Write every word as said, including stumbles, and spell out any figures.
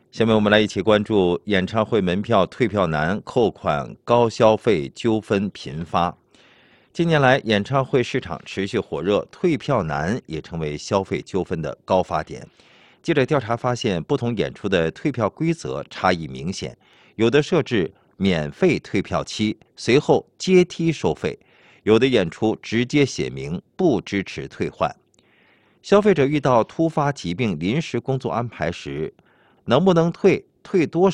下面我们来一起关注演唱会门票退票难、扣款高消费纠纷频发。近年来，演唱会市场持续火热，退票难也成为消费纠纷的高发点。记者调查发现，不同演出的退票规则差异明显，有的设置免费退票期，随后阶梯收费；有的演出直接写明不支持退换。消费者遇到突发疾病临时工作安排时，能不能退？退多